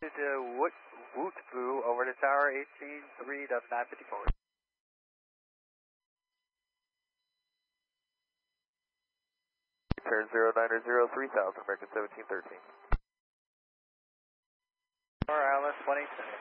to Woot Foo over to tower 18.3.954. Turn 0930 3000, American 1713. Tower Island 2010.